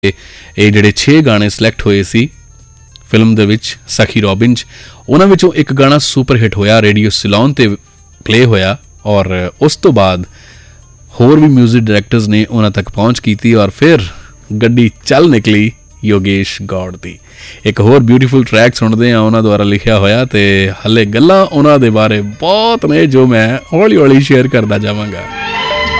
ਇਹ ਜਿਹੜੇ 6 ਗਾਣੇ ਸਿਲੈਕਟ ਹੋਏ ਸੀ ਫਿਲਮ ਦੇ ਵਿੱਚ ਸਖੀ ਰੋਬਿਨ 'ਚ, ਉਹਨਾਂ ਵਿੱਚੋਂ ਇੱਕ ਗਾਣਾ ਸੁਪਰ ਹਿੱਟ ਹੋਇਆ, ਰੇਡੀਓ ਸਿਲੋਨ 'ਤੇ ਪਲੇ ਹੋਇਆ ਔਰ ਉਸ ਤੋਂ ਬਾਅਦ ਹੋਰ ਵੀ ਮਿਊਜ਼ਿਕ ਡਾਇਰੈਕਟਰਸ ਨੇ ਉਹਨਾਂ ਤੱਕ ਪਹੁੰਚ ਕੀਤੀ ਔਰ ਫਿਰ ਗੱਡੀ ਚੱਲ ਨਿਕਲੀ ਯੋਗੇਸ਼ ਗੌੜ ਦੀ। ਇੱਕ ਹੋਰ ਬਿਊਟੀਫੁਲ ਟਰੈਕ ਸੁਣਦੇ ਹਾਂ ਉਹਨਾਂ ਦੁਆਰਾ ਲਿਖਿਆ ਹੋਇਆ, ਅਤੇ ਹਾਲੇ ਗੱਲਾਂ ਉਹਨਾਂ ਦੇ ਬਾਰੇ ਬਹੁਤ ਨੇ ਜੋ ਮੈਂ ਹੌਲੀ ਹੌਲੀ ਸ਼ੇਅਰ ਕਰਦਾ ਜਾਵਾਂਗਾ।